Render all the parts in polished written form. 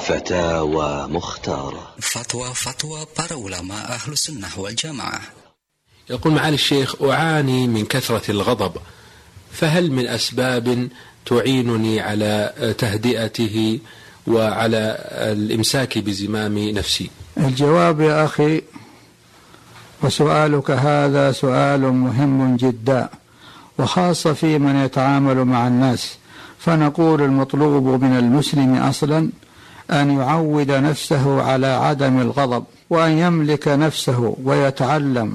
فتاوى مختارة. فتوى para ulama أهل السنة والجماعة. يقول معالي الشيخ: أعاني من كثرة الغضب، فهل من أسباب تعينني على تهدئته وعلى الإمساك بزمام نفسي؟ الجواب يا أخي، وسؤالك هذا سؤال مهم جدا، وخاصة في من يتعامل مع الناس. فنقول المطلوب من المسلم أصلا أن يعود نفسه على عدم الغضب، وأن يملك نفسه ويتعلم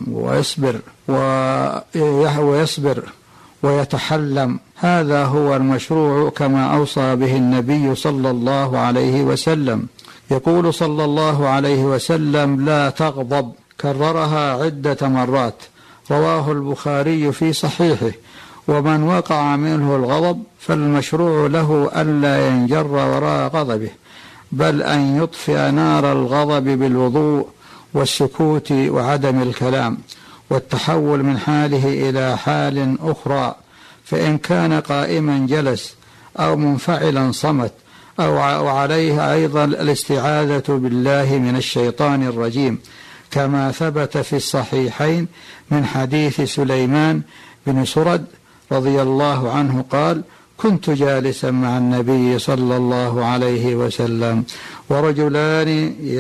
ويصبر ويتحلم. هذا هو المشروع كما أوصى به النبي صلى الله عليه وسلم. يقول صلى الله عليه وسلم: لا تغضب، كررها عدة مرات، رواه البخاري في صحيحه. ومن وقع منه الغضب فالمشروع له ألا ينجر وراء غضبه، بل أن يطفئ نار الغضب بالوضوء والسكوت وعدم الكلام، والتحول من حاله إلى حال أخرى. فإن كان قائما جلس، أو منفعلا صمت، وعليه أيضا الاستعاذة بالله من الشيطان الرجيم، كما ثبت في الصحيحين من حديث سليمان بن سرد رضي الله عنه قال: كنت جالسا مع النبي صلى الله عليه وسلم ورجلان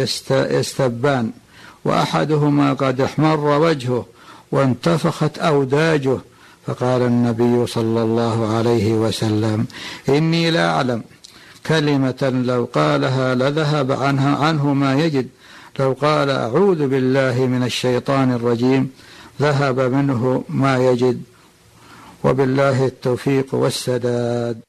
يستبان، وأحدهما قد احمر وجهه وانتفخت أوداجه، فقال النبي صلى الله عليه وسلم: إني لا أعلم كلمة لو قالها لذهب عنه ما يجد، لو قال أعوذ بالله من الشيطان الرجيم ذهب منه ما يجد. وبالله التوفيق والسداد.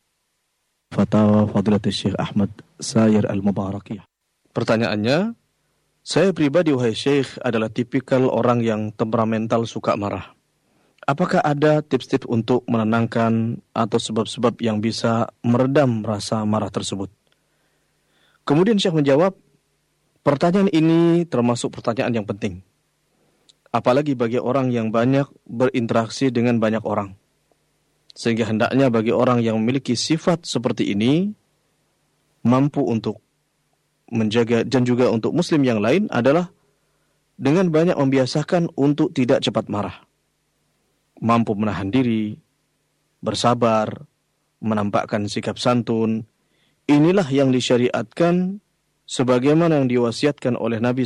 Fatwa Fadilatul Syekh Ahmad Sayer Al-Mubarakiyah. Pertanyaannya, saya pribadi wahai Syekh adalah tipikal orang yang temperamental, suka marah. Apakah ada tips-tips untuk menenangkan atau sebab-sebab yang bisa meredam rasa marah tersebut? Kemudian Syekh menjawab, pertanyaan ini termasuk pertanyaan yang penting. Apalagi bagi orang yang banyak berinteraksi dengan banyak orang. Sehingga hendaknya bagi orang yang memiliki sifat seperti ini, mampu untuk menjaga, dan juga untuk muslim yang lain adalah dengan banyak membiasakan untuk tidak cepat marah. Mampu menahan diri, bersabar, menampakkan sikap santun. Inilah yang disyariatkan sebagaimana yang diwasiatkan oleh Nabi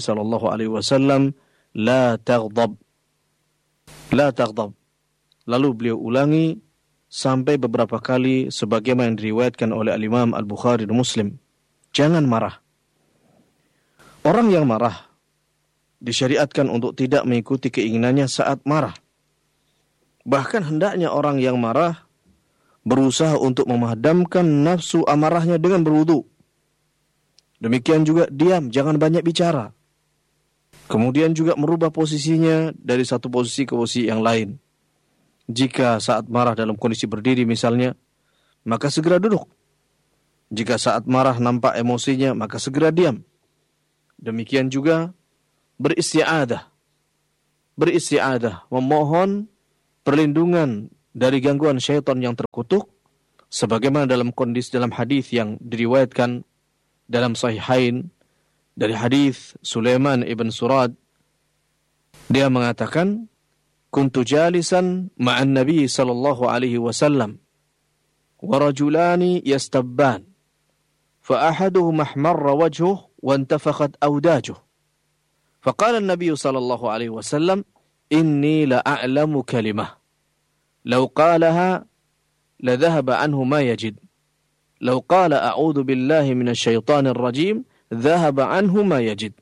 SAW, la taghdab. La taghdab. Lalu beliau ulangi sampai beberapa kali sebagaimana yang diriwayatkan oleh Al-Imam Al-Bukhari dan Muslim. Jangan marah. Orang yang marah disyariatkan untuk tidak mengikuti keinginannya saat marah. Bahkan hendaknya orang yang marah berusaha untuk memadamkan nafsu amarahnya dengan berwudu. Demikian juga diam, jangan banyak bicara. Kemudian juga merubah posisinya dari satu posisi ke posisi yang lain. Jika saat marah dalam kondisi berdiri misalnya, maka segera duduk. Jika saat marah nampak emosinya, maka segera diam. Demikian juga beristi'adah. Beristi'adah, memohon perlindungan dari gangguan syaitan yang terkutuk, sebagaimana dalam hadis yang diriwayatkan dalam Sahihain dari hadis Sulaiman ibn Surad. Dia mengatakan, kuntu jalisan ma'an Nabi sallallahu alaihi wasallam wa rajulani yastabban fa ahaduhuma ahmarra wajhuhu wa intafakhat awdajuhu faqala an-nabiy sallallahu alaihi wasallam inni la a'lamu kalimah law qalaha la dhahaba anhu ma yajid law qala a'udzu billahi minasy syaithanir rajim dhahaba anhu ma yajid.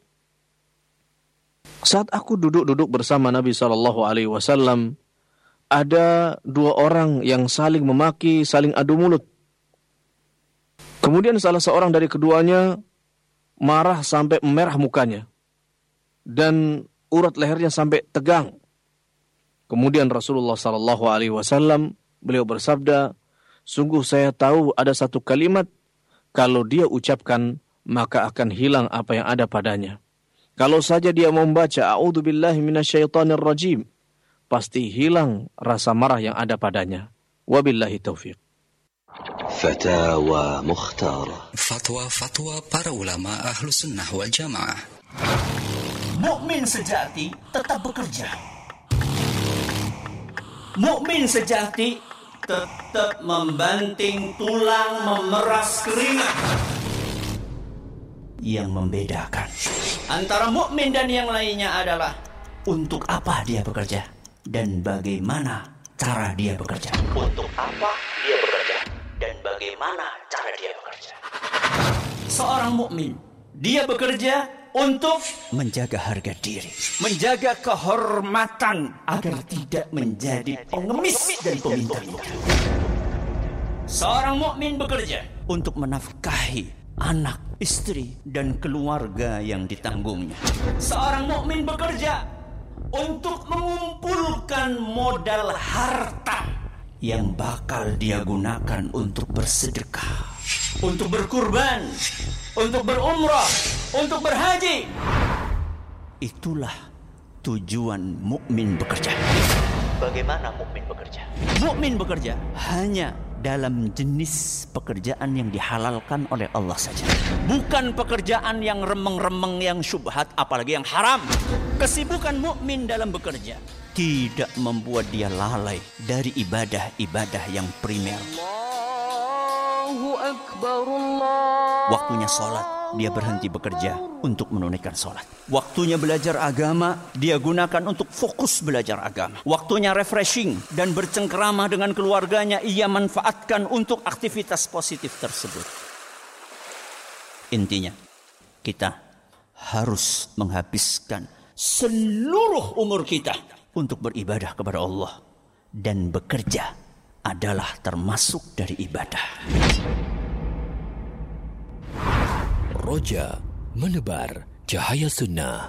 Saat aku duduk bersama Nabi SAW, ada dua orang yang saling memaki, saling adu mulut. Kemudian salah seorang dari keduanya marah sampai memerah mukanya, dan urat lehernya sampai tegang. Kemudian Rasulullah SAW, beliau bersabda, sungguh saya tahu ada satu kalimat, kalau dia ucapkan, maka akan hilang apa yang ada padanya. Kalau saja dia membaca a'udzu billahi minasyaitonir rajim, pasti hilang rasa marah yang ada padanya. Wabillahi taufiq. فتاوى مختارة. Fatwa-fatwa para ulama Ahlus Sunnah wal Jamaah. Mukmin sejati tetap bekerja. Mukmin sejati tetap membanting tulang, memeras keringat. Yang membedakan antara mukmin dan yang lainnya adalah untuk apa dia bekerja dan bagaimana cara dia bekerja. Untuk apa dia bekerja dan bagaimana cara dia bekerja. Seorang mukmin, dia bekerja untuk menjaga harga diri, menjaga kehormatan agar tidak menjadi pengemis dan peminta-minta. Seorang mukmin bekerja untuk menafkahi anak, istri, dan keluarga yang ditanggungnya. Seorang mukmin bekerja untuk mengumpulkan modal harta yang bakal dia gunakan untuk bersedekah, untuk berkurban, untuk berumrah, untuk berhaji. Itulah tujuan mukmin bekerja. Bagaimana mukmin bekerja? Mukmin bekerja hanya dalam jenis pekerjaan yang dihalalkan oleh Allah saja. Bukan pekerjaan yang remeng-remeng, yang syubhat, apalagi yang haram. Kesibukan mukmin dalam bekerja tidak membuat dia lalai dari ibadah-ibadah yang primer. Allahu Akbar, Allah. Waktunya sholat, dia berhenti bekerja untuk menunaikan sholat. Waktunya belajar agama, dia gunakan untuk fokus belajar agama. Waktunya refreshing dan bercengkerama dengan keluarganya, ia manfaatkan untuk aktivitas positif tersebut. Intinya, kita harus menghabiskan seluruh umur kita untuk beribadah kepada Allah. Dan bekerja adalah termasuk dari ibadah. Roja menebar cahaya sunnah.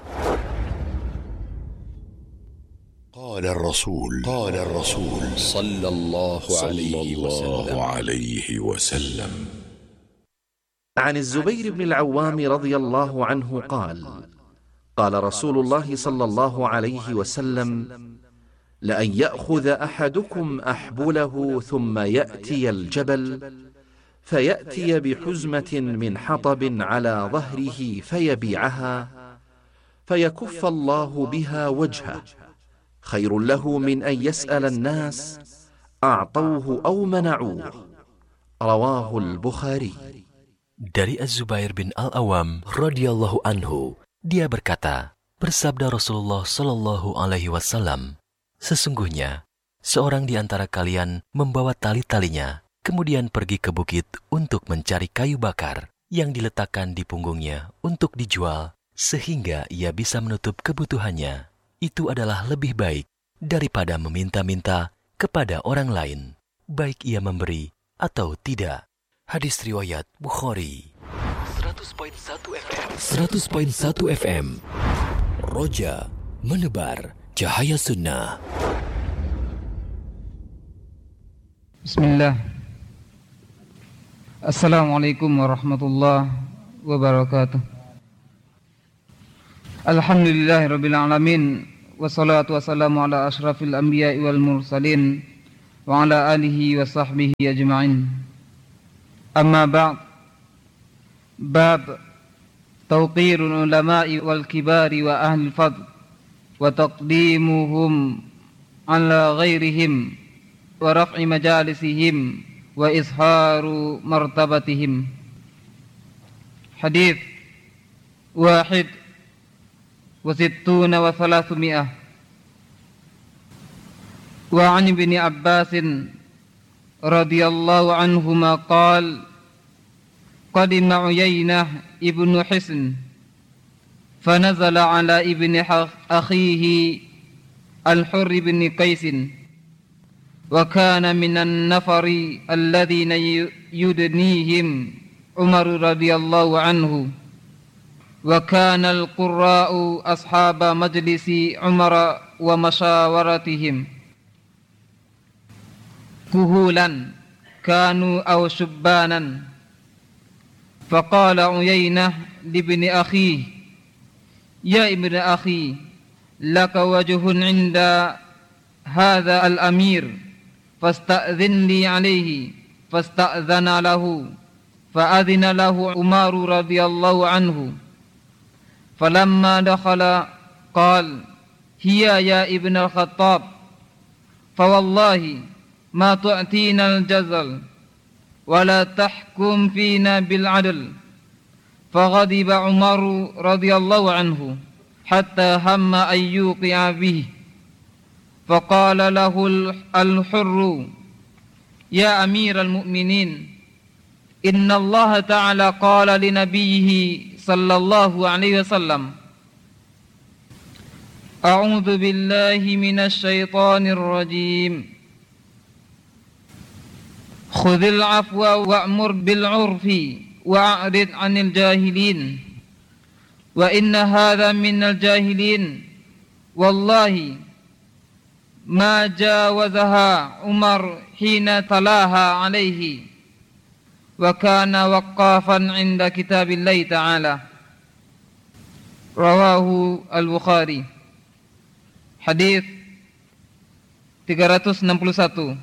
قال الرسول صلى الله عليه وسلم عن الزبير بن العوام رضي الله عنه قال قال رسول الله صلى الله عليه وسلم لأن يأخذ أحدكم أحبله ثم يأتي الجبل فيأتي بحزمة من حطب على ظهره فيبيعها فيكف الله بها وجهه خير له من أن يسأل الناس أعطوه أو منعوه. رواه البخاري. Dari Az-Zubair bin Al-Awam radhiyallahu anhu, dia berkata, bersabda Rasulullah sallallahu alaihi wasallam, sesungguhnya seorang di antara kalian membawa tali-talinya, kemudian pergi ke bukit untuk mencari kayu bakar yang diletakkan di punggungnya untuk dijual, sehingga ia bisa menutup kebutuhannya. Itu adalah lebih baik daripada meminta-minta kepada orang lain, baik ia memberi atau tidak. Hadis riwayat Bukhari. 100.1 FM. Roja menebar cahaya sunnah. Bismillah. Assalamualaikum warahmatullahi wabarakatuh. Alhamdulillahirabbil alamin, wassalatu wassalamu ala asyrafil anbiya'i wal mursalin wa ala alihi wa sahbihi ajma'in. Amma ba'd. Bab tawqirul ulama'i wal kibari wa ahli fadl wa taqdimuhum ala ghairihim wa raf'i majalisihim wa izharu martabatihim. Hadith wahid wa sittuna wa thalathumiyah. Wa an ibni Abbasin radhiyallahu anhuma qala qadima Uyainah ibnu Hisn fanazala ala ibni akhihi Al-Hurr ibn Qais wa kana minan nafari alladhina yudnihim Umar radhiyallahu anhu wa kana al-qurra'u ashaba majlisi Umar wa masyawaratihim kuhulan kanu aw shubbanan. Faqala Uyainah libni akhi, ya ibni akhi, laka wajhun inda hadha al-amir fasta'dhin li alayhi fasta'dzana lahu fa'adhina lahu Umar radhiyallahu anhu falamma dakhala qala hiya ya ibn al-Khattab fawallahi ma tu'tina al-jazal wa la tahkum fina bil 'adl faghadiba Umar radhiyallahu anhu hatta hamma ayyuqi'a bihi faqala lahu al-hurru ya amiral mu'minin inna Allah ta'ala qala li nabiyhi sallallahu alaihi wasallam a'udzu billahi minasy syaithanir rajim khudhil afwa wa'mur bil 'urfi wa'rid 'anil jahilin wa inna hadha minal jahilin wallahi ma jawazaha Umar hina talaha alaihi wa kana waqqafan 'inda kitabillahi ta'ala. Rawahu al-Bukhari. Hadis 361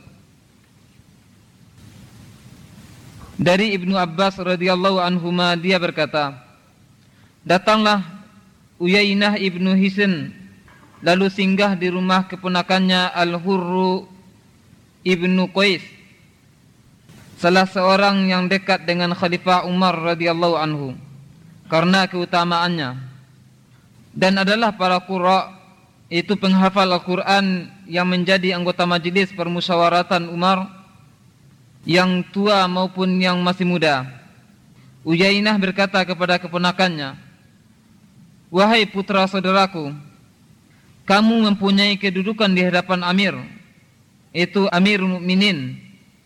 dari Ibnu Abbas radhiyallahu anhuma, dia berkata, datanglah Uyainah ibnu Hisn lalu singgah di rumah keponakannya Al-Hurru ibnu Qais, salah seorang yang dekat dengan Khalifah Umar radhiyallahu anhu karena keutamaannya, dan adalah para qurra, itu penghafal Al-Quran yang menjadi anggota majelis permusyawaratan Umar, yang tua maupun yang masih muda. Uyainah berkata kepada keponakannya, wahai putra saudaraku, kamu mempunyai kedudukan di hadapan Amir, itu Amirul Mukminin.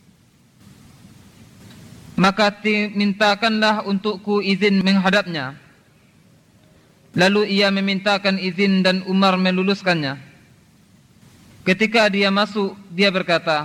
Maka mintakanlah untukku izin menghadapnya. Lalu ia memintakan izin dan Umar meluluskannya. Ketika dia masuk, dia berkata,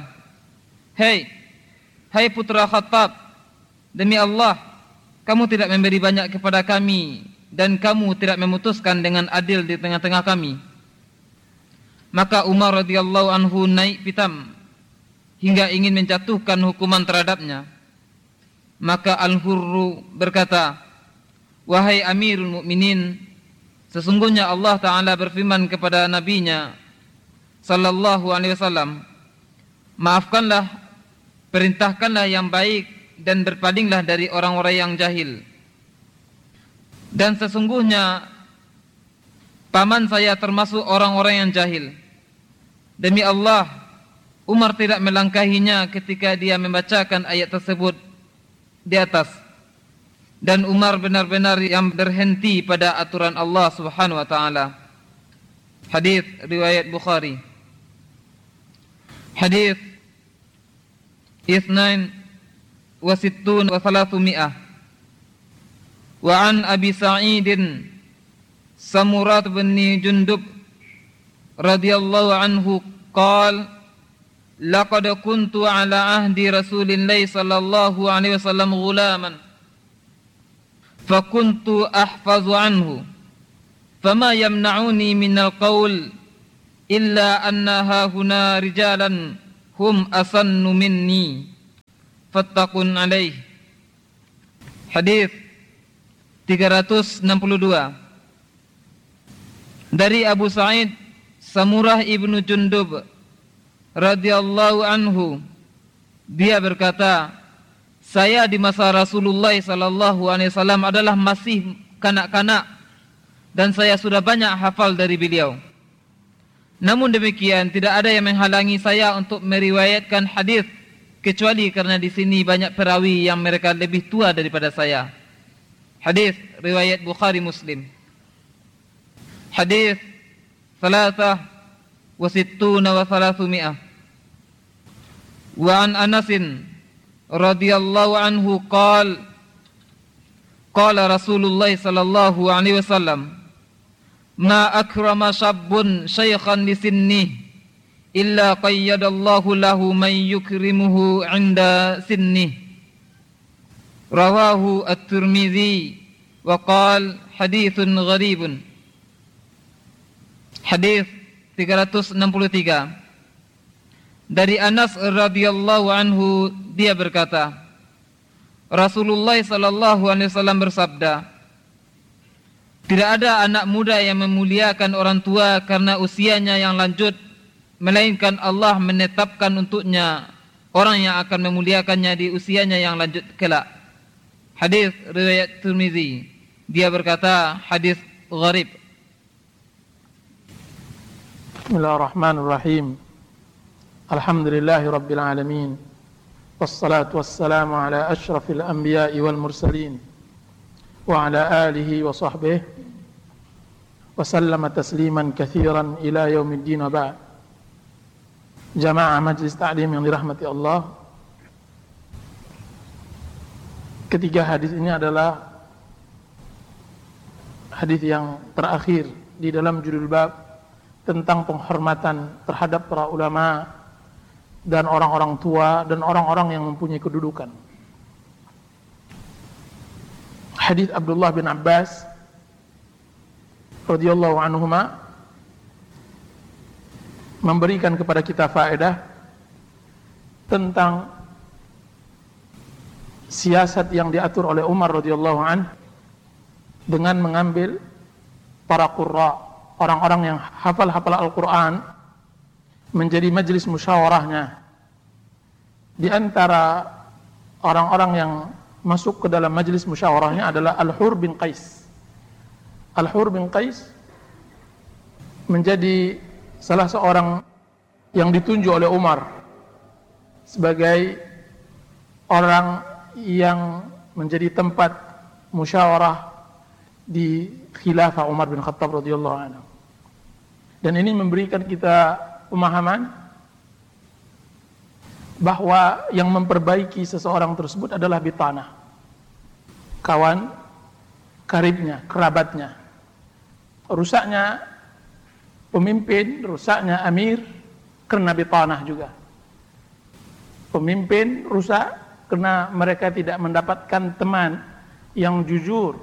Hai putra Khattab, demi Allah, kamu tidak memberi banyak kepada kami dan kamu tidak memutuskan dengan adil di tengah-tengah kami. Maka Umar radhiyallahu anhu naik pitam hingga ingin menjatuhkan hukuman terhadapnya. Maka Al-Hurru berkata, wahai Amirul Mukminin, sesungguhnya Allah Ta'ala berfirman kepada Nabi-Nya sallallahu alaihi wasallam, maafkanlah, perintahkanlah yang baik dan berpalinglah dari orang-orang yang jahil. Dan sesungguhnya paman saya termasuk orang-orang yang jahil. Demi Allah, Umar tidak melangkahinya ketika dia membacakan ayat tersebut di atas. Dan Umar benar-benar yang berhenti pada aturan Allah Subhanahu wa taala. Hadis riwayat Bukhari. Hadis 62 wa 300. Wa an Abi Sa'idin Samurat bin Jundub radhiyallahu anhu qala laqad kuntu ala ahdi Rasulillah sallallahu alaihi wasallam ghulaman fa kuntu ahfazu anhu fama yamna'uni minal qaul illa anna hahuna rijalan hum asannu minni fattaqun alaih. Hadis 362 dari Abu Sa'id Samurah ibnu Jundub radhiyallahu anhu, dia berkata, saya di masa Rasulullah sallallahu alaihi wasallam adalah masih kanak-kanak dan saya sudah banyak hafal dari beliau. Namun demikian tidak ada yang menghalangi saya untuk meriwayatkan hadis kecuali karena di sini banyak perawi yang mereka lebih tua daripada saya. Hadis riwayat Bukhari Muslim. Hadis 63 wa 300. Wa an Anas radhiyallahu anhu qala qala Rasulullah sallallahu alaihi wasallam ma akrama shabbun shaykhan li sinni illa qayyadallahu lahu man yukrimuhu 'inda sinni. Rawahu at-Tirmidzi wa qala haditsun gharibun. Hadis 363 Dari Anas radhiyallahu anhu, dia berkata, Rasulullah sallallahu alaihi wasallam bersabda, tidak ada anak muda yang memuliakan orang tua karena usianya yang lanjut, melainkan Allah menetapkan untuknya orang yang akan memuliakannya di usianya yang lanjut kelak. Hadis riwayat Tirmizi. Dia berkata hadis gharib. Bismillahirrahmanirrahim. Alhamdulillahi rabbil alamin. Wassalatu wassalamu ala asyrafil anbiya'i wal mursalin wa ala alihi wa sahbihi wa sallama tasliman katsiran ila yaumiddin wa ba'd. Jamaah majlis ta'lim yang dirahmati Allah, ketiga hadis ini adalah hadis yang terakhir di dalam judul bab tentang penghormatan terhadap para ulama dan orang-orang tua dan orang-orang yang mempunyai kedudukan. Hadis Abdullah bin Abbas radhiyallahu anhuma memberikan kepada kita faedah tentang siasat yang diatur oleh Umar radhiyallahu anhu dengan mengambil para qurra, orang-orang yang hafal Al-Quran, menjadi majlis musyawarahnya. Di antara orang-orang yang masuk ke dalam majlis musyawarahnya adalah Al-Hur bin Qais. Al-Hur bin Qais menjadi salah seorang yang ditunjuk oleh Umar sebagai orang yang menjadi tempat musyawarah di khilafah Umar bin Khattab radhiyallahu anhu. Dan ini memberikan kita pemahaman bahwa yang memperbaiki seseorang tersebut adalah bitanah, kawan karibnya, kerabatnya. Rusaknya pemimpin, rusaknya amir karena bitanah juga. Pemimpin rusak karena mereka tidak mendapatkan teman yang jujur,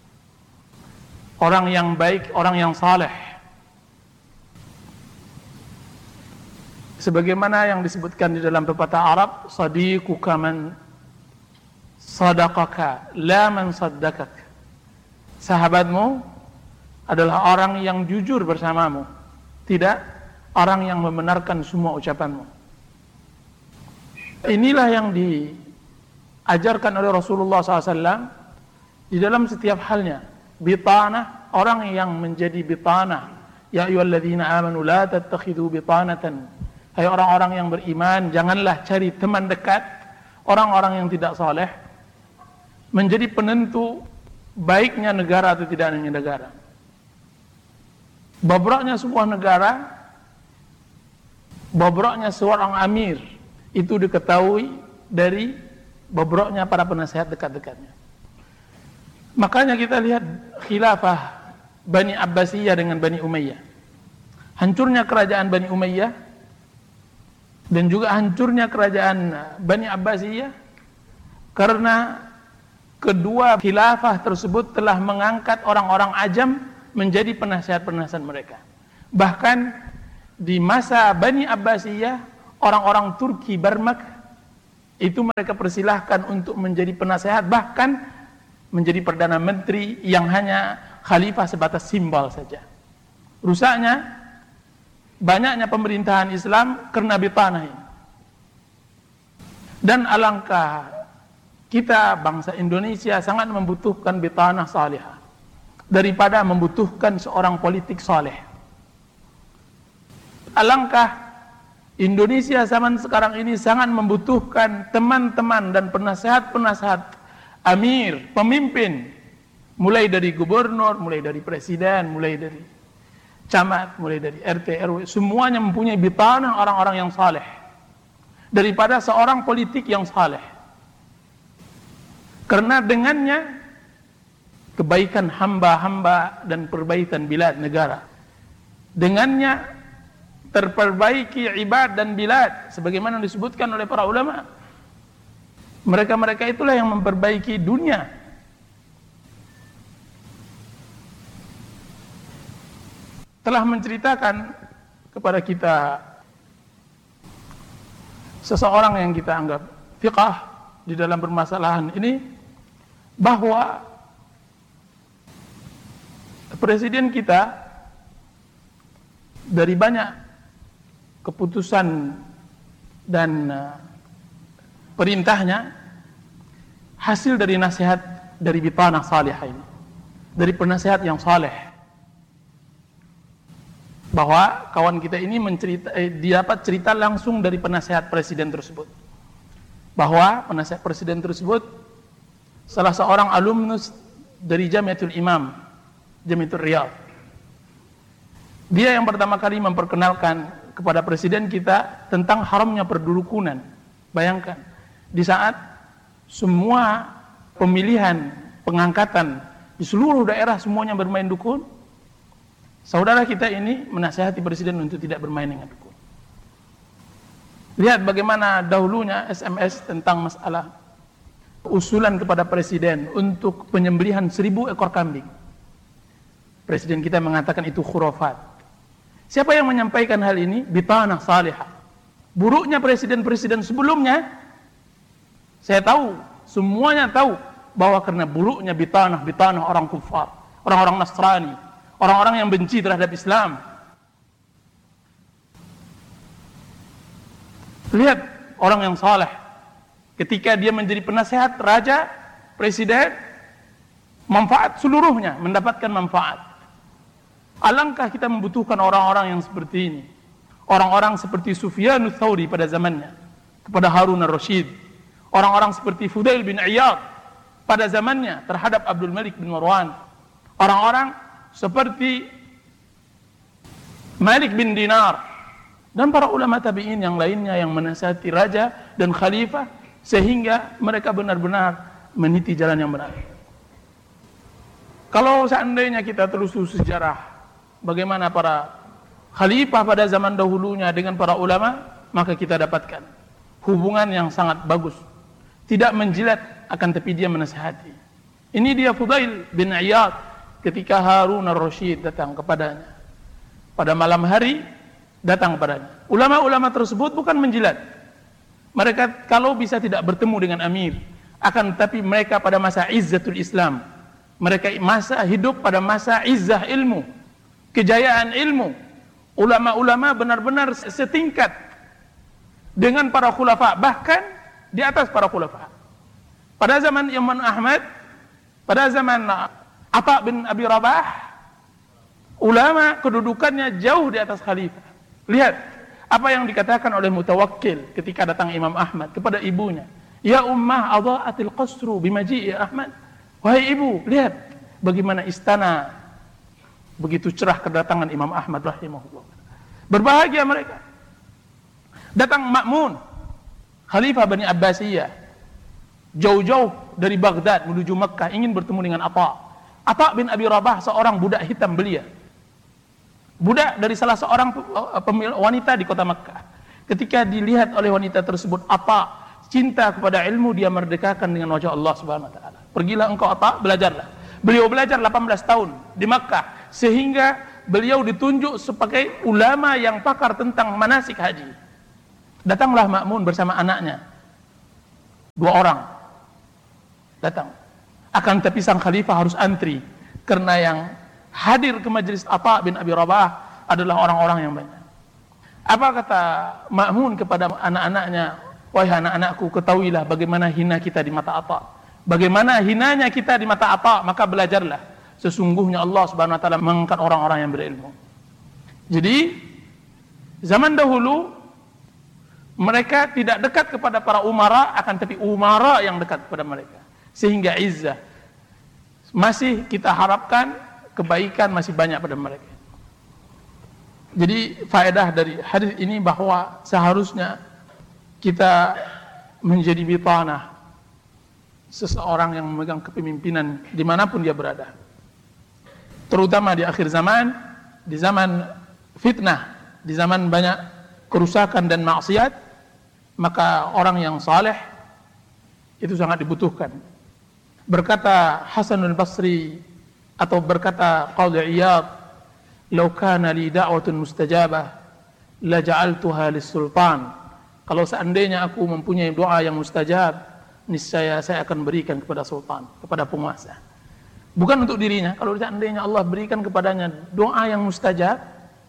orang yang baik, orang yang saleh. Sebagaimana yang disebutkan di dalam pepatah Arab, sadiquka man sadaqaka la man saddaqak. Sahabatmu adalah orang yang jujur bersamamu, tidak orang yang membenarkan semua ucapanmu. Inilah yang diajarkan oleh Rasulullah SAW di dalam setiap halnya. Bitanah, orang yang menjadi bitanah. Ya ayyuhalladzina amanu la tattakhidhu bitanatan. Hai orang-orang yang beriman, janganlah cari teman dekat orang-orang yang tidak saleh, menjadi penentu baiknya negara atau tidaknya negara. Bobroknya sebuah negara, bobroknya seorang amir, itu diketahui dari bobroknya para penasehat dekat-dekatnya. Makanya kita lihat khilafah Bani Abbasiyah dengan Bani Umayyah. Hancurnya kerajaan Bani Umayyah dan juga hancurnya kerajaan Bani Abbasiyah karena kedua khilafah tersebut telah mengangkat orang-orang ajam menjadi penasihat-penasihat mereka. Bahkan di masa Bani Abbasiyah, orang-orang Turki Barmak itu mereka persilahkan untuk menjadi penasehat, bahkan menjadi perdana menteri yang hanya khalifah sebatas simbol saja. Rusaknya banyaknya pemerintahan Islam karena bitanah ini. Dan alangkah kita bangsa Indonesia sangat membutuhkan bitanah salihah daripada membutuhkan seorang politik saleh. Alangkah Indonesia zaman sekarang ini sangat membutuhkan teman-teman dan penasehat-penasehat amir, pemimpin, mulai dari gubernur, mulai dari presiden, mulai dari camat, mulai dari RT, RW, semuanya mempunyai bitanah orang-orang yang saleh daripada seorang politik yang saleh. Karena dengannya kebaikan hamba-hamba dan perbaikan bilad negara. Dengannya terperbaiki ibad dan bilad sebagaimana disebutkan oleh para ulama. Mereka-mereka itulah yang memperbaiki dunia. Telah menceritakan kepada kita seseorang yang kita anggap fiqah di dalam permasalahan ini, bahwa presiden kita dari banyak keputusan dan perintahnya hasil dari nasihat dari bitanah salihah ini, dari penasihat yang saleh, bahwa kawan kita ini dapat cerita langsung dari penasihat presiden tersebut, bahwa penasihat presiden tersebut salah seorang alumnus dari Jamiatul Imam, Jamiatul Riyadh. Dia yang pertama kali memperkenalkan kepada presiden kita tentang haramnya perdukunan. Bayangkan, di saat semua pemilihan pengangkatan di seluruh daerah semuanya bermain dukun, saudara kita ini menasihati presiden untuk tidak bermain dengan dukun. Lihat bagaimana dahulunya SMS tentang masalah usulan kepada presiden untuk penyembelihan 1000 ekor kambing. Presiden kita mengatakan itu khurafat. Siapa yang menyampaikan hal ini? Bitanah salihah. Buruknya presiden-presiden sebelumnya, saya tahu, semuanya tahu, bahwa karena buruknya bitanah orang kufar, orang-orang Nasrani, orang-orang yang benci terhadap Islam. Lihat orang yang saleh, ketika dia menjadi penasehat raja, presiden, manfaat seluruhnya, mendapatkan manfaat. Alangkah kita membutuhkan orang-orang yang seperti ini. Orang-orang seperti Sufyanus Tsauri pada zamannya, kepada Harun ar-Rasyid. Orang-orang seperti Fudail bin Iyad pada zamannya terhadap Abdul Malik bin Marwan. Orang-orang seperti Malik bin Dinar dan para ulama tabi'in yang lainnya yang menasihati raja dan khalifah sehingga mereka benar-benar meniti jalan yang benar. Kalau seandainya kita telusuri sejarah bagaimana para khalifah pada zaman dahulunya dengan para ulama, maka kita dapatkan hubungan yang sangat bagus. Tidak menjilat, akan tapi dia menasihati. Ini dia Fudail bin Iyad ketika Harun ar-Rasyid datang kepadanya. Pada malam hari datang kepadanya. Ulama-ulama tersebut bukan menjilat. Mereka kalau bisa tidak bertemu dengan amir, akan tapi mereka pada masa izzatul Islam. Mereka masa hidup pada masa izzah ilmu, kejayaan ilmu. Ulama-ulama benar-benar setingkat dengan para khulafa, bahkan di atas para khulafa. Pada zaman Imam Ahmad, pada zaman Atha bin Abi Rabah, ulama kedudukannya jauh di atas khalifah. Lihat apa yang dikatakan oleh Mutawakkil ketika datang Imam Ahmad kepada ibunya. Ya ummah adha'atil qasru bimaji'i Ahmad. Wahai ibu, lihat bagaimana istana begitu cerah kedatangan Imam Ahmad rahimahullah. Berbahagia mereka. Datang Ma'mun, Khalifah Bani Abbasiyah, jauh-jauh dari Baghdad menuju Mekah ingin bertemu dengan Atha. Atha bin Abi Rabah seorang budak hitam belia. Budak dari salah seorang wanita di kota Mekah. Ketika dilihat oleh wanita tersebut, Atha cinta kepada ilmu, dia merdekakan dengan wajah Allah Subhanahu wa taala. Pergilah engkau Atha, belajarlah. Beliau belajar 18 tahun di Makkah sehingga beliau ditunjuk sebagai ulama yang pakar tentang manasik haji. Datanglah Ma'mun bersama anaknya. 2 orang datang. Akan tapi sang khalifah harus antri karena yang hadir ke majelis Atha bin Abi Rabah adalah orang-orang yang banyak. Apa kata Ma'mun kepada anak-anaknya? Wahai anak-anakku, ketahuilah bagaimana hina kita di mata Atha. Bagaimana hinanya kita di mata Atha, maka belajarlah. Sesungguhnya Allah Subhanahu wa taala mengangkat orang-orang yang berilmu. Jadi zaman dahulu mereka tidak dekat kepada para umara, akan tapi umara yang dekat kepada mereka. Sehingga izzah masih kita harapkan, kebaikan masih banyak pada mereka. Jadi faedah dari hadis ini bahwa seharusnya kita menjadi bitanah, seseorang yang memegang kepemimpinan dimanapun dia berada, terutama di akhir zaman, di zaman fitnah, di zaman banyak kerusakan dan maksiat, maka orang yang saleh itu sangat dibutuhkan. Berkata Hasanul Basri atau berkata Qadhi Iyad, "Law kana li da'watun mustajabah la ja'altuha lis-sultan Kalau seandainya aku mempunyai doa yang mustajab, niscaya saya akan berikan kepada sultan, kepada penguasa. Bukan untuk dirinya. Kalau seandainya Allah berikan kepadanya doa yang mustajab,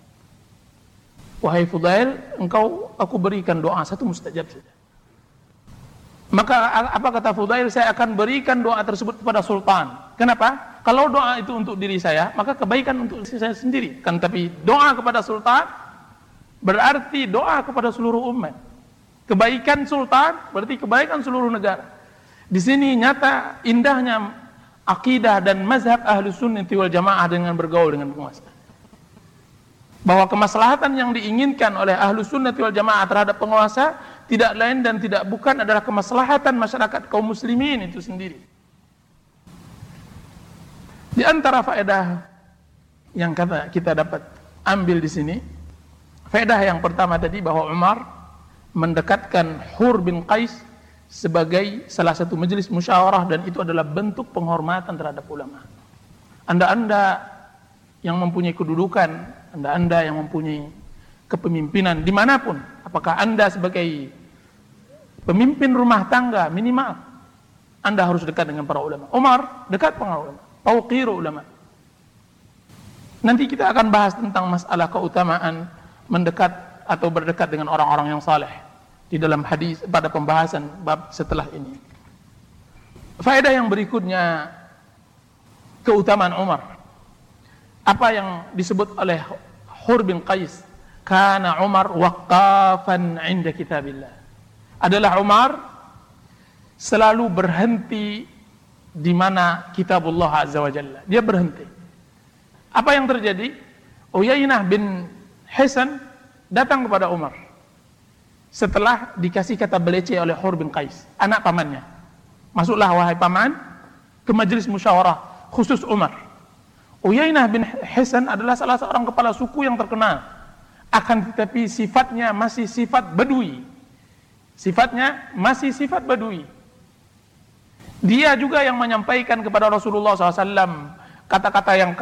wahai Fudail, aku berikan doa satu mustajab saja. Maka apa kata Fudail? Saya akan berikan doa tersebut kepada sultan. Kenapa? Kalau doa itu untuk diri saya, maka kebaikan untuk saya sendiri. Kan tapi doa kepada sultan berarti doa kepada seluruh umat. Kebaikan sultan berarti kebaikan seluruh negara. Di sini nyata indahnya akidah dan mazhab Ahlus Sunnah wal Jamaah dengan bergaul dengan penguasa. Bahwa kemaslahatan yang diinginkan oleh Ahlus Sunnah wal Jamaah terhadap penguasa tidak lain dan tidak bukan adalah kemaslahatan masyarakat kaum muslimin itu sendiri. Di antara faedah yang kita dapat ambil di sini, faedah yang pertama tadi bahwa Umar mendekatkan Hur bin Qais sebagai salah satu majelis musyawarah, dan itu adalah bentuk penghormatan terhadap ulama. Anda yang mempunyai kedudukan, Anda yang mempunyai kepemimpinan dimanapun, apakah Anda sebagai pemimpin rumah tangga, minimal Anda harus dekat dengan para ulama. Umar dekat dengan ulama, tauqir ulama. Nanti kita akan bahas tentang masalah keutamaan mendekat atau berdekat dengan orang-orang yang saleh di dalam hadis pada pembahasan bab setelah ini. Faedah yang berikutnya, keutamaan Umar. Apa yang disebut oleh Hur bin Qais, kana Umar waqafan 'inda kitabillah. Adalah Umar selalu berhenti di mana kitabullah azza wa jalla. Dia berhenti. Apa yang terjadi? Uyainah bin Hisan datang kepada Umar setelah dikasih kata belece oleh Hur bin Qais, anak pamannya. Masuklah wahai paman ke majelis musyawarah khusus Umar. Uyainah bin Hisan adalah salah seorang kepala suku yang terkenal, akan tetapi sifatnya masih sifat Badui. Sifatnya masih sifat Badui. Dia juga yang menyampaikan kepada Rasulullah SAW kata-kata yang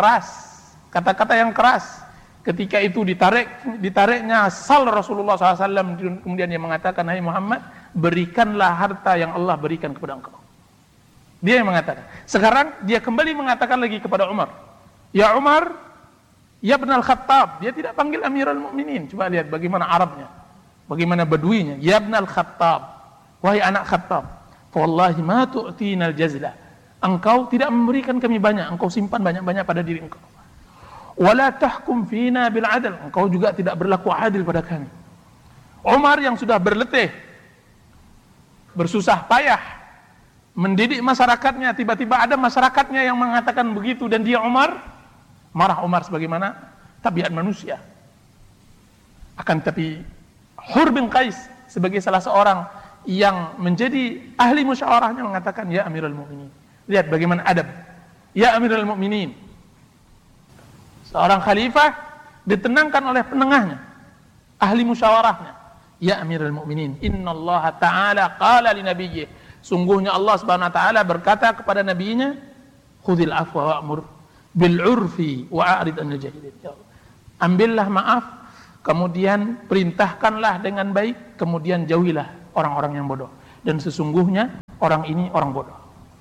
keras. Ketika itu ditariknya sal Rasulullah SAW, kemudian dia mengatakan, hai Muhammad, berikanlah harta yang Allah berikan kepada engkau. Dia yang mengatakan. Sekarang dia kembali mengatakan lagi kepada Umar, ya Umar, ya Ibn al-Khattab. Dia tidak panggil Amirul Mukminin. Coba lihat bagaimana Arabnya, bagaimana Baduinya. Ya Ibn al-Khattab, wahai anak Khattab, wallahi ma tu'tina al-jazla. Engkau tidak memberikan kami banyak, engkau simpan banyak-banyak pada diri engkau. Wala tahkum fina bil adl. Engkau juga tidak berlaku adil pada kami. Umar yang sudah berletih, bersusah payah mendidik masyarakatnya, tiba-tiba ada masyarakatnya yang mengatakan begitu, dan dia Umar marah. Umar sebagaimana tabiat manusia. Akan tapi Hur bin Qais sebagai salah seorang yang menjadi ahli musyawarahnya mengatakan, ya Amirul Mukminin. Lihat bagaimana adab. Ya Amirul Mukminin. Seorang khalifah ditenangkan oleh penengahnya, ahli musyawarahnya. Ya Amirul Mukminin, innallaha ta'ala qala li nabiyyih. Sungguhnya Allah Subhanahu wa taala berkata kepada nabinya, khudhil afwa wa'mur bil urfi wa'rid anil jahilin. Ambillah maaf, kemudian perintahkanlah dengan baik, kemudian jauhilah orang-orang yang bodoh. Dan sesungguhnya orang ini orang bodoh.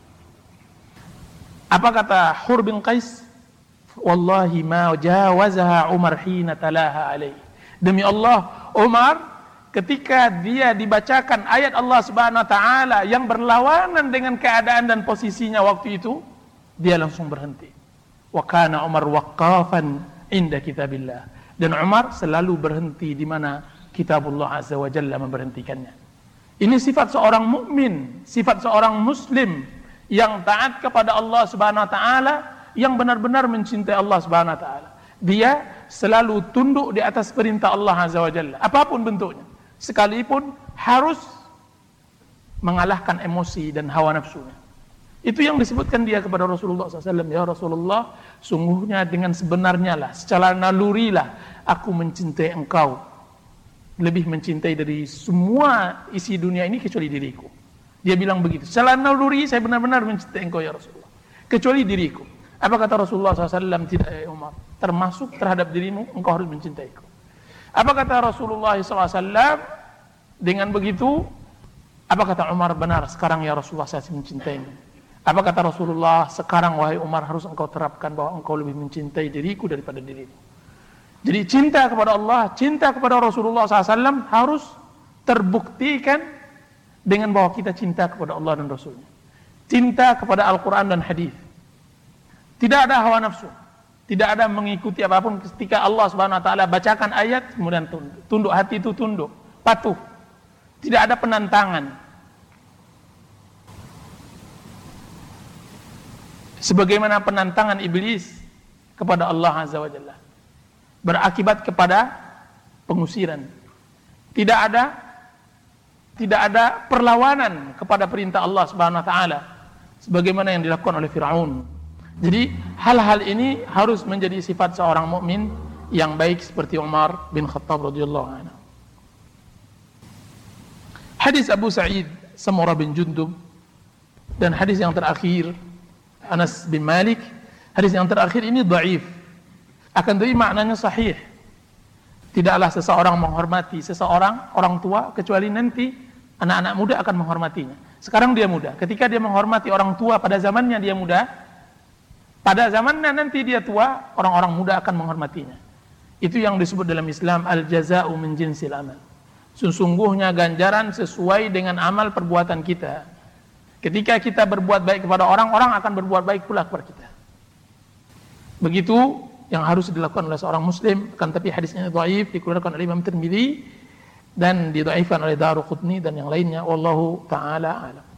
Apa kata Hur bin Qais? Wallahi ma jawazaha Umar hina talaha alaihi. Demi Allah, Umar ketika dia dibacakan ayat Allah Subhanahu wa taala yang berlawanan dengan keadaan dan posisinya waktu itu, dia langsung berhenti. Wa kana Umar waqafan inda kitabillah. Dan Umar selalu berhenti di mana kitabullah azza wa jalla memberhentikannya. Ini sifat seorang mukmin, sifat seorang muslim yang taat kepada Allah Subhanahu wa taala, yang benar-benar mencintai Allah Subhanahu wa taala. Dia selalu tunduk di atas perintah Allah azza wa jalla, apapun bentuknya. Sekalipun harus mengalahkan emosi dan hawa nafsunya. Itu yang disebutkan dia kepada Rasulullah SAW. Ya Rasulullah, sungguhnya dengan sebenarnya lah, secara naluri lah, aku mencintai engkau. Lebih mencintai dari semua isi dunia ini kecuali diriku. Dia bilang begitu. Secara naluri saya benar-benar mencintai engkau ya Rasulullah, kecuali diriku. Apa kata Rasulullah SAW? Tidak ya Umar, termasuk terhadap dirimu engkau harus mencintaiku. Apa kata Rasulullah SAW? Dengan begitu, apa kata Umar? Benar, sekarang ya Rasulullah saya mencintaimu. Apa kata Rasulullah? Sekarang wahai Umar harus engkau terapkan bahwa engkau lebih mencintai diriku daripada dirimu. Jadi cinta kepada Allah, cinta kepada Rasulullah SAW harus terbuktikan dengan bahwa kita cinta kepada Allah dan Rasulnya. Cinta kepada Al-Quran dan Hadis. Tidak ada hawa nafsu, tidak ada mengikuti apapun. Ketika Allah Subhanahu Wa Taala bacakan ayat, kemudian tunduk hati itu tunduk, patuh. Tidak ada penantangan. Sebagaimana penantangan iblis kepada Allah Azza wa Jalla berakibat kepada pengusiran. Tidak ada perlawanan kepada perintah Allah Subhanahu wa taala sebagaimana yang dilakukan oleh Firaun. Jadi hal-hal ini harus menjadi sifat seorang mukmin yang baik seperti Umar bin Khattab radhiyallahu anhu. Hadis Abu Sa'id Samurah bin Jundub dan hadis yang terakhir Anas bin Malik, hadis yang terakhir ini dhaif. Akan tetapi maknanya sahih. Tidaklah seseorang menghormati seseorang, orang tua, kecuali nanti anak-anak muda akan menghormatinya. Sekarang dia muda. Ketika dia menghormati orang tua pada zamannya dia muda, pada zamannya nanti dia tua, orang-orang muda akan menghormatinya. Itu yang disebut dalam Islam al-jaza'u min jinsil amal. Sesungguhnya ganjaran sesuai dengan amal perbuatan kita. Ketika kita berbuat baik kepada orang, orang akan berbuat baik pula kepada kita. Begitu yang harus dilakukan oleh seorang muslim. Kan tapi hadisnya dhaif, dikeluarkan oleh Imam Tirmidzi dan didhaifkan oleh Daruqutni dan yang lainnya. Wallahu taala alam.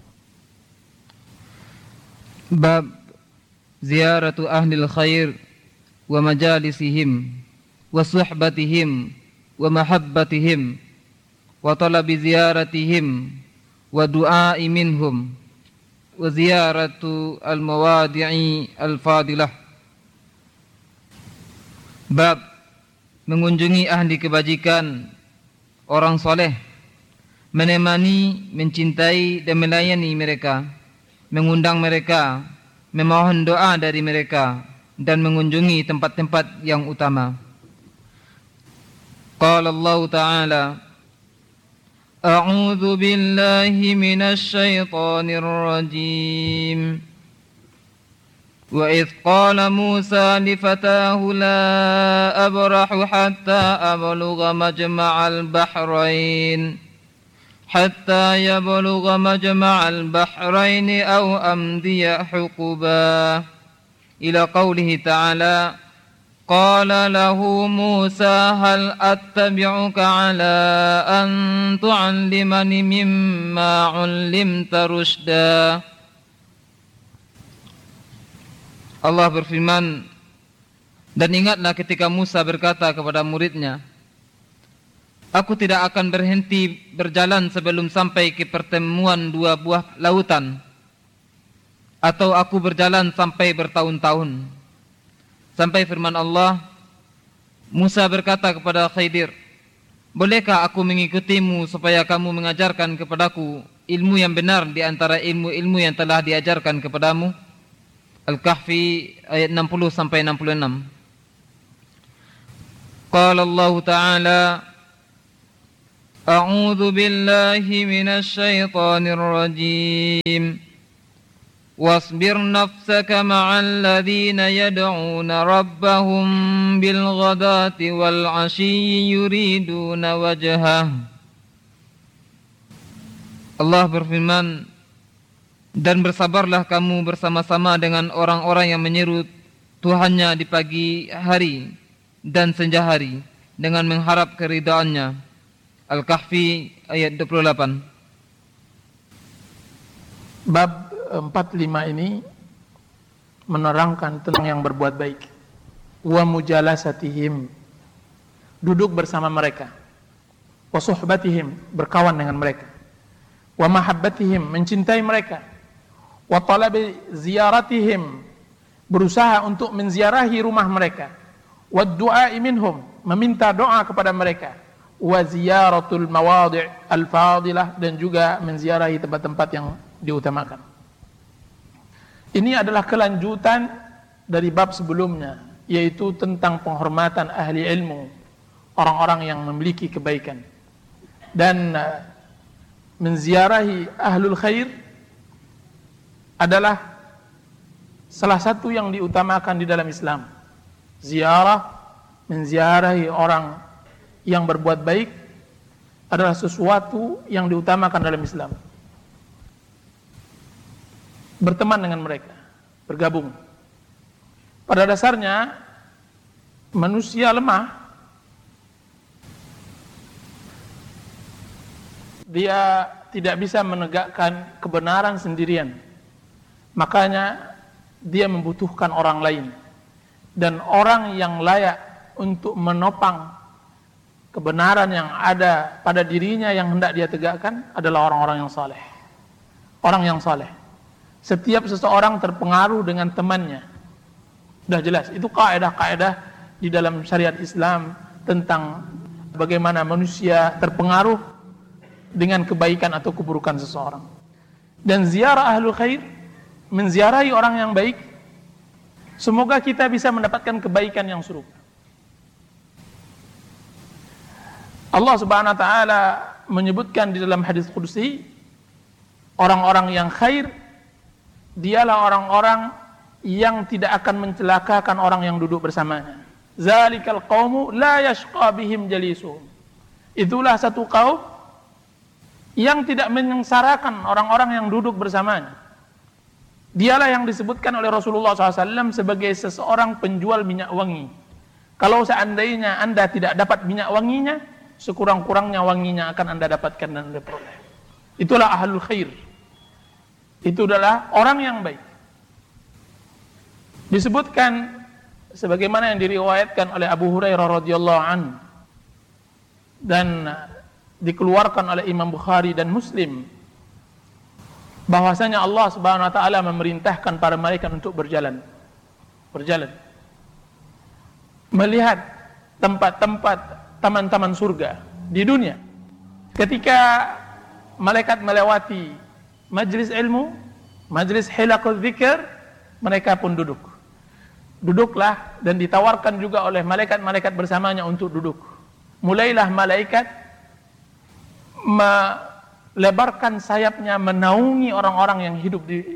Bab ziyaratu ahlil khair wa majalisihim wa suhbatihim wa mahabbatihim wa talabi ziyaratihim wa du'ai minhum wa ziyaratu al-mawadi'i al-fadilah. Bab mengunjungi ahli kebajikan, orang soleh, menemani, mencintai dan melayani mereka, mengundang mereka, memohon doa dari mereka dan mengunjungi tempat-tempat yang utama. Qala Allah Ta'ala, A'udzu billahi minasy syaithanir rajim. وإذ قال موسى لفتاه لا أبرح حتى أبلغ مجمع البحرين أو أمضي حقبا إلى قوله تعالى قال له موسى هل أتبعك على أن تعلمني مما علمت رشدا. Allah berfirman, dan ingatlah ketika Musa berkata kepada muridnya, aku tidak akan berhenti berjalan sebelum sampai ke pertemuan dua buah lautan, atau aku berjalan sampai bertahun-tahun. Sampai firman Allah, Musa berkata kepada Khidir, bolehkah aku mengikutimu supaya kamu mengajarkan kepadaku ilmu yang benar di antara ilmu-ilmu yang telah diajarkan kepadamu? Al-Kahfi ayat 60 sampai 66. Qala Allah Ta'ala, A'udzu billahi minasy syaithanir rajim. Wasbir nafsaka ma'al ladzina yad'una rabbahum bil ghadati wal 'ashyi yuriduna wajhah. Allah berfirman, dan bersabarlah kamu bersama-sama dengan orang-orang yang menyeru Tuhannya di pagi hari dan senja hari dengan mengharap keridhaannya. Al-Kahfi ayat 28. Bab 45 ini menerangkan tentang yang berbuat baik. Wa mujalasatihim, duduk bersama mereka. Wa suhbatihim, berkawan dengan mereka. Wa mahabbatihim, mencintai mereka. Wa talabi ziyaratihim, berusaha untuk menziarahi rumah mereka. Wa du'ai minhum, meminta doa kepada mereka. Wa ziyaratul mawadi' al-fadilah, dan juga menziarahi tempat-tempat yang diutamakan. Ini adalah kelanjutan dari bab sebelumnya, yaitu tentang penghormatan ahli ilmu, orang-orang yang memiliki kebaikan. Dan menziarahi ahlul khair adalah salah satu yang diutamakan di dalam Islam. Menziarahi orang yang berbuat baik adalah sesuatu yang diutamakan dalam Islam. Berteman dengan mereka, bergabung. Pada dasarnya manusia lemah. Dia tidak bisa menegakkan kebenaran sendirian. Makanya dia membutuhkan orang lain. Dan orang yang layak untuk menopang kebenaran yang ada pada dirinya yang hendak dia tegakkan adalah orang-orang yang saleh. Orang yang saleh. Setiap seseorang terpengaruh dengan temannya. Sudah jelas, itu kaidah-kaidah di dalam syariat Islam tentang bagaimana manusia terpengaruh dengan kebaikan atau keburukan seseorang. Dan ziarah ahlul khair, menziarahi orang yang baik, semoga kita bisa mendapatkan kebaikan yang serupa. Allah Subhanahu wa taala menyebutkan di dalam hadis qudsi, orang-orang yang khair dialah orang-orang yang tidak akan mencelakakan orang yang duduk bersamanya. Zalikal qaumu la yashqa bihim jalisuhum. Itulah satu kaum yang tidak menyengsarakan orang-orang yang duduk bersamanya. Dialah yang disebutkan oleh Rasulullah SAW sebagai seseorang penjual minyak wangi. Kalau seandainya Anda tidak dapat minyak wanginya, sekurang-kurangnya wanginya akan Anda dapatkan dan Anda peroleh. Itulah ahlul khair. Itu adalah orang yang baik. Disebutkan sebagaimana yang diriwayatkan oleh Abu Hurairah radhiyallahu anhu dan dikeluarkan oleh Imam Bukhari dan Muslim, bahwasanya Allah Subhanahu wa taala memerintahkan para malaikat untuk berjalan melihat tempat-tempat taman-taman surga di dunia. Ketika malaikat melewati majlis ilmu, majlis hilaqul dzikr, mereka pun duduklah dan ditawarkan juga oleh malaikat-malaikat bersamanya untuk duduk. Mulailah malaikat melebarkan sayapnya menaungi orang-orang yang hidup di